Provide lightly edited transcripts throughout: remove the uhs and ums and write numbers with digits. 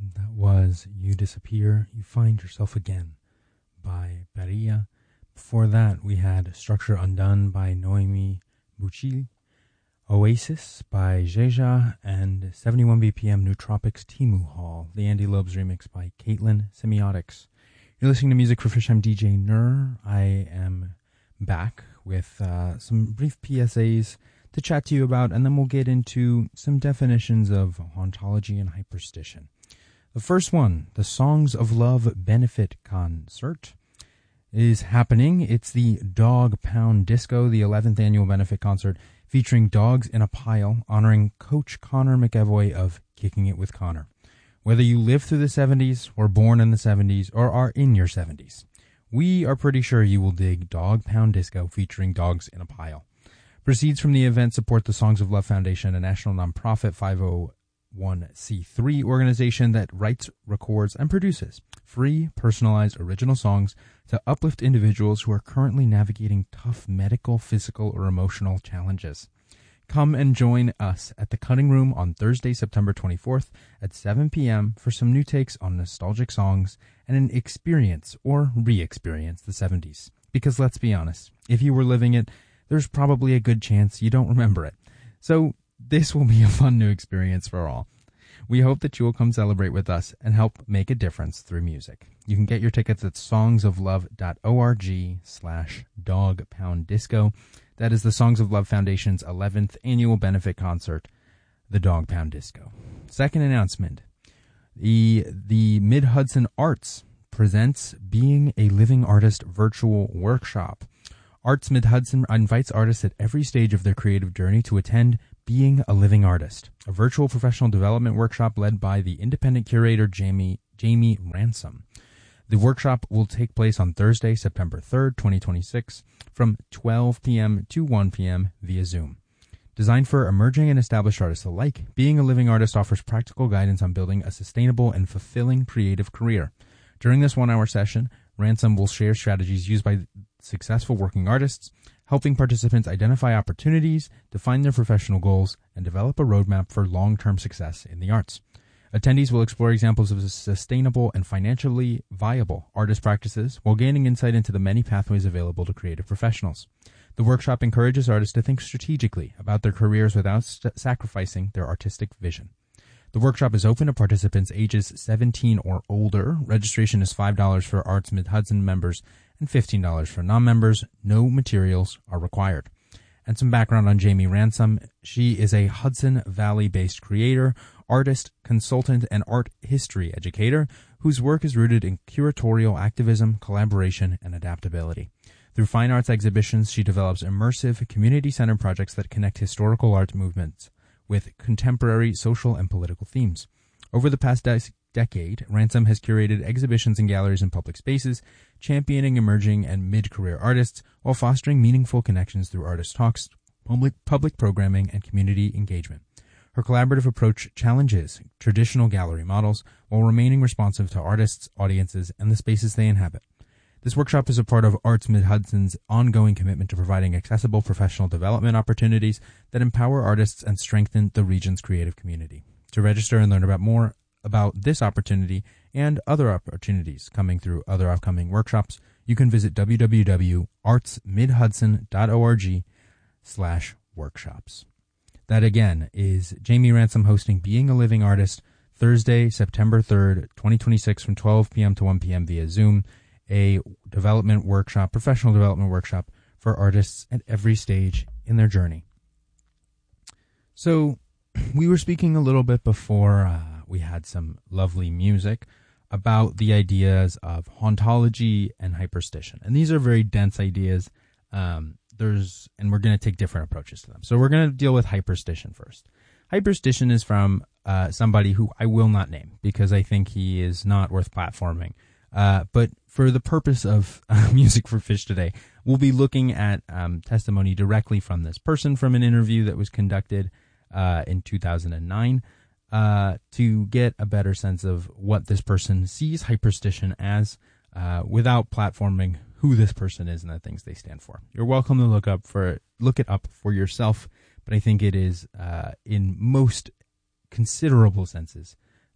That was You Disappear, You Find Yourself Again by Beria. Before that, we had Structure Undone by Noemi Bucci, Oasis by Jeja, and 71 BPM Nootropics Timu Hall, the Andy Lobes remix by Caitlin Semiotics. You're listening to Music for Fish. I'm DJ Nur. I am back with some brief PSAs to chat to you about, and then we'll get into some definitions of hauntology and hyperstition. The first one, the Songs of Love Benefit Concert, is happening. It's the Dog Pound Disco, the 11th annual benefit concert featuring Dogs in a Pile, honoring Coach Connor McEvoy of Kicking It with Connor. Whether you lived through the 70s, were born in the 70s, or are in your 70s, we are pretty sure you will dig Dog Pound Disco featuring Dogs in a Pile. Proceeds from the event support the Songs of Love Foundation, a national nonprofit 501c3 organization that writes, records, and produces free, personalized, original songs to uplift individuals who are currently navigating tough medical, physical, or emotional challenges. Come and join us at the Cutting Room on Thursday, September 24th at 7 p.m. for some new takes on nostalgic songs and an experience or re-experience the 70s. Because let's be honest, if you were living it, there's probably a good chance you don't remember it. So this will be a fun new experience for all. We hope that you will come celebrate with us and help make a difference through music. You can get your tickets at songsoflove.org/dogpounddisco. That is the Songs of Love Foundation's 11th annual benefit concert, the Dog Pound Disco. Second announcement, the Mid-Hudson Arts presents Being a Living Artist virtual workshop. Arts Mid-Hudson invites artists at every stage of their creative journey to attend Being a Living Artist, a virtual professional development workshop led by the independent curator Jamie Ransom. The workshop will take place on Thursday, September 3rd, 2026, from 12 p.m. to 1 p.m. via Zoom. Designed for emerging and established artists alike, Being a Living Artist offers practical guidance on building a sustainable and fulfilling creative career. During this one-hour session, Ransom will share strategies used by successful working artists, helping participants identify opportunities, define their professional goals, and develop a roadmap for long-term success in the arts. Attendees will explore examples of sustainable and financially viable artist practices while gaining insight into the many pathways available to creative professionals. The workshop encourages artists to think strategically about their careers without sacrificing their artistic vision. The workshop is open to participants ages 17 or older. Registration is $5 for Arts Mid-Hudson members and $15 for non-members. No materials are required. And some background on Jamie Ransom. She is a Hudson Valley-based creator, artist, consultant, and art history educator whose work is rooted in curatorial activism, collaboration, and adaptability. Through fine arts exhibitions, she develops immersive, community-centered projects that connect historical art movements with contemporary social and political themes. Over the past decade, Ransom has curated exhibitions and galleries in public spaces, championing emerging and mid-career artists while fostering meaningful connections through artist talks, public programming, and community engagement. Her collaborative approach challenges traditional gallery models while remaining responsive to artists, audiences, and the spaces they inhabit. This workshop is a part of Arts Mid-Hudson's ongoing commitment to providing accessible professional development opportunities that empower artists and strengthen the region's creative community. To register and learn more about this opportunity and other opportunities coming through other upcoming workshops, you can visit www.artsmidhudson.org/workshops. That again is Jamie Ransom hosting Being a Living Artist Thursday, September 3rd, 2026 from 12 p.m. to 1 p.m. via Zoom, a development workshop, professional development workshop for artists at every stage in their journey. So we were speaking a little bit before we had some lovely music about the ideas of hauntology and hyperstition. And these are very dense ideas. And we're going to take different approaches to them. So we're going to deal with hyperstition first. Hyperstition is from somebody who I will not name because I think he is not worth platforming. But for the purpose of Music for Fish today, we'll be looking at testimony directly from this person from an interview that was conducted in 2009 to get a better sense of what this person sees hyperstition as without platforming who this person is and the things they stand for. You're welcome to look it up for yourself, but I think it is in most considerable senses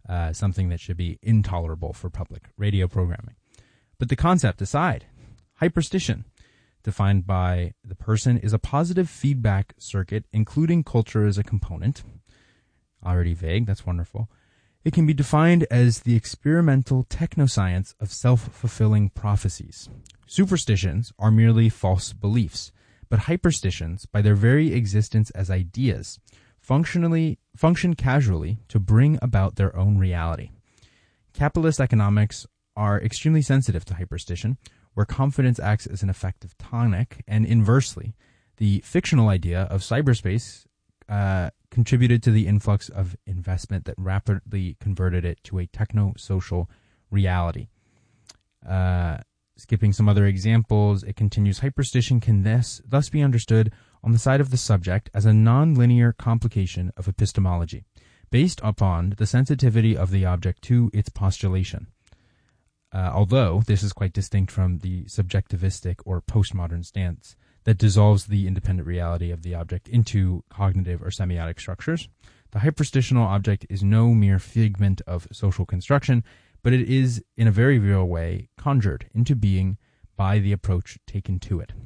something that should be intolerable for public radio programming. But the concept aside, hyperstition, defined by the person, is a positive feedback circuit, including culture as a component. Already vague, that's wonderful. It can be defined as the experimental technoscience of self-fulfilling prophecies. Superstitions are merely false beliefs, but hyperstitions, by their very existence as ideas, function casually to bring about their own reality. Capitalist economics are extremely sensitive to hyperstition, where confidence acts as an effective tonic, and inversely, the fictional idea of cyberspace contributed to the influx of investment that rapidly converted it to a techno-social reality. Skipping some other examples, it continues, hyperstition can thus be understood on the side of the subject as a non-linear complication of epistemology, based upon the sensitivity of the object to its postulation. Although this is quite distinct from the subjectivistic or postmodern stance that dissolves the independent reality of the object into cognitive or semiotic structures, the hyperstitional object is no mere figment of social construction, but it is, in a very real way, conjured into being by the approach taken to it.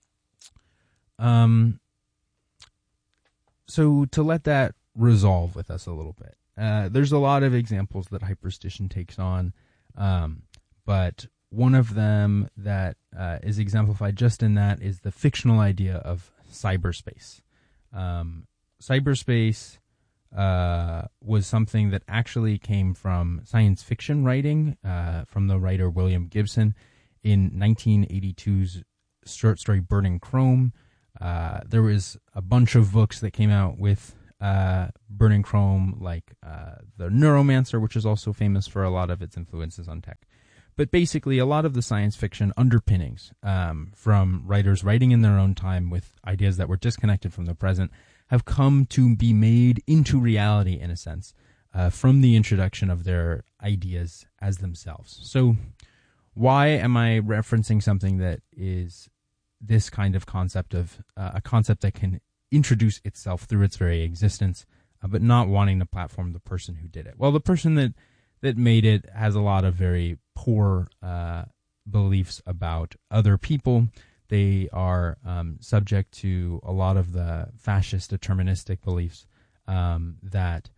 So to let that resolve with us a little bit, there's a lot of examples that hyperstition takes on, but one of them that is exemplified just in that is the fictional idea of cyberspace. Cyberspace was something that actually came from science fiction writing from the writer William Gibson in 1982's short story Burning Chrome. There was a bunch of books that came out with Burning Chrome, like The Neuromancer, which is also famous for a lot of its influences on tech. But basically, a lot of the science fiction underpinnings from writers writing in their own time with ideas that were disconnected from the present have come to be made into reality, in a sense, from the introduction of their ideas as themselves. So why am I referencing something that is this kind of concept of a concept that can introduce itself through its very existence, but not wanting to platform the person who did it? Well, the person that made it has a lot of very poor beliefs about other people. They are subject to a lot of the fascist deterministic beliefs that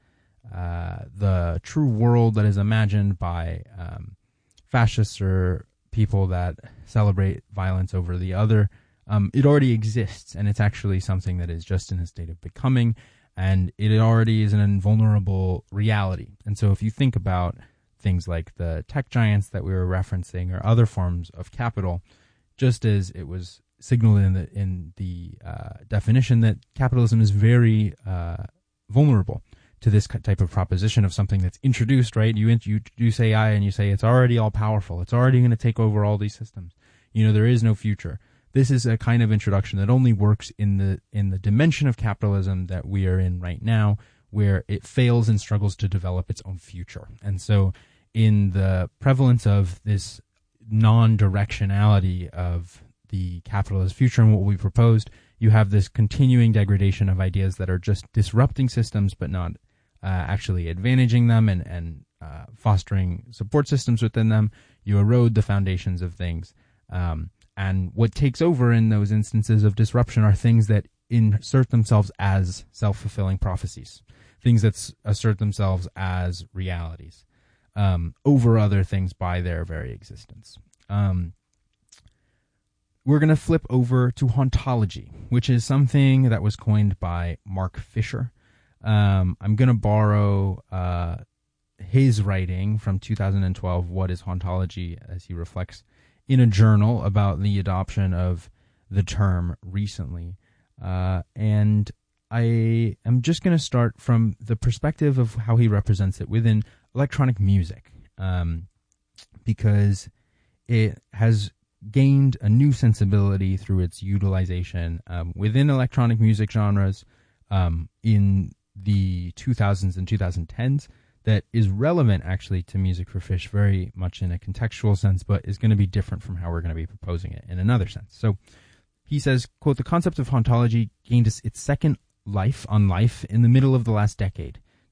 the true world that is imagined by fascists or people that celebrate violence over the other, it already exists, and it's actually something that is just in a state of becoming, and it already is an invulnerable reality. And so if you think about things like the tech giants that we were referencing or other forms of capital, just as it was signaled in the definition that capitalism is very vulnerable to this type of proposition of something that's introduced, right? You introduce AI and you say it's already all powerful. It's already going to take over all these systems. There is no future. This is a kind of introduction that only works in the dimension of capitalism that we are in right now, where it fails and struggles to develop its own future. And so in the prevalence of this non-directionality of the capitalist future and what we proposed, you have this continuing degradation of ideas that are just disrupting systems but not actually advantaging them and fostering support systems within them. You erode the foundations of things. And what takes over in those instances of disruption are things that insert themselves as self-fulfilling prophecies, things that assert themselves as realities over other things by their very existence. We're going to flip over to hauntology, which is something that was coined by Mark Fisher. I'm going to borrow his writing from 2012, What is Hauntology, as he reflects in a journal about the adoption of the term recently. And I am just going to start from the perspective of how he represents it within electronic music, because it has gained a new sensibility through its utilization within electronic music genres in the 2000s and 2010s that is relevant actually to Music for Fish very much in a contextual sense, but is going to be different from how we're going to be proposing it in another sense. So he says, quote, "The concept of hauntology gained its second life on life in the middle of the last decade.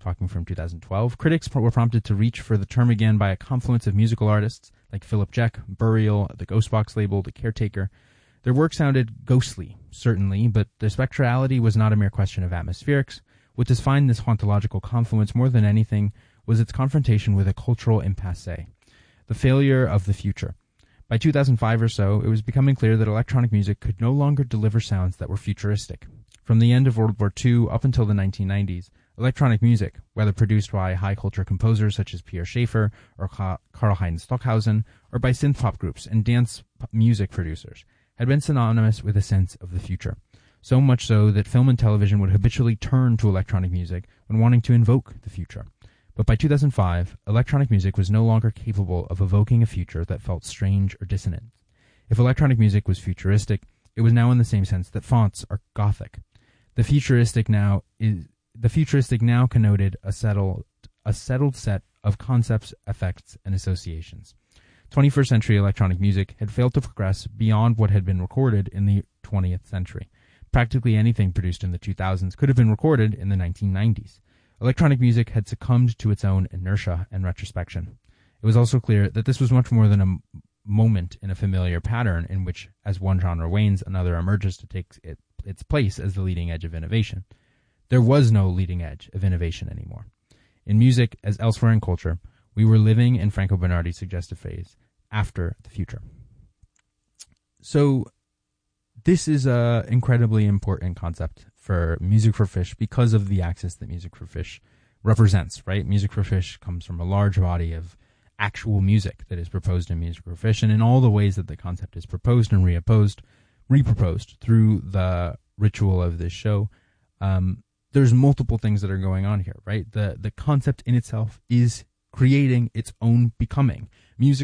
talking from 2012. Critics were prompted to reach for the term again by a confluence of musical artists like Philip Jack, Burial, the Ghostbox label, The Caretaker. Their work sounded ghostly, certainly, but their spectrality was not a mere question of atmospherics. What defined this hauntological confluence more than anything was its confrontation with a cultural impasse, the failure of the future. By 2005 or so, it was becoming clear that electronic music could no longer deliver sounds that were futuristic. From the end of World War II up until the 1990s, electronic music, whether produced by high-culture composers such as Pierre Schaeffer or Karl-Heinz Stockhausen, or by synth-pop groups and dance music producers, had been synonymous with a sense of the future. So much so that film and television would habitually turn to electronic music when wanting to invoke the future. But by 2005, electronic music was no longer capable of evoking a future that felt strange or dissonant. If electronic music was futuristic, it was now in the same sense that fonts are gothic. The futuristic now connoted a settled set of concepts, effects, and associations. 21st century electronic music had failed to progress beyond what had been recorded in the 20th century. Practically anything produced in the 2000s could have been recorded in the 1990s. Electronic music had succumbed to its own inertia and retrospection. It was also clear that this was much more than a moment in a familiar pattern in which, as one genre wanes, another emerges to take its place as the leading edge of innovation. There was no leading edge of innovation anymore. In music, as elsewhere in culture, we were living in Franco Bernardi's suggestive phase, after the future. So, this is an incredibly important concept for Music for Fish because of the axis that Music for Fish represents, right? Music for Fish comes from a large body of actual music that is proposed in Music for Fish, and in all the ways that the concept is proposed and reproposed through the ritual of this show, there's multiple things that are going on here, right? The concept in itself is creating its own becoming. Music